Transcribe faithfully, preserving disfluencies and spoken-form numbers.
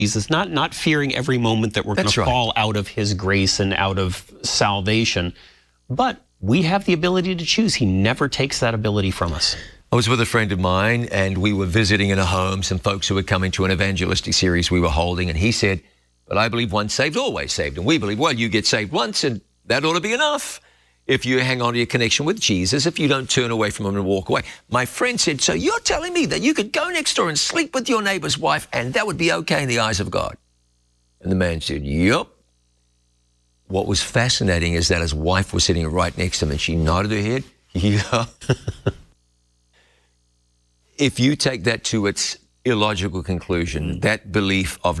Jesus, not, not fearing every moment that we're going That's to right. fall out of his grace and out of salvation. But we have the ability to choose. He never takes that ability from us. I was with a friend of mine, and we were visiting in a home, some folks who were coming to an evangelistic series we were holding, and he said, but I believe once saved, always saved. And we believe, well, you get saved once, and that ought to be enough. If you hang on to your connection with Jesus, if you don't turn away from him and walk away. My friend said, so you're telling me that you could go next door and sleep with your neighbor's wife, and that would be okay in the eyes of God? And the man said, yep. What was fascinating is that his wife was sitting right next to him, and she nodded her head, yeah. If you take that to its illogical conclusion, that belief of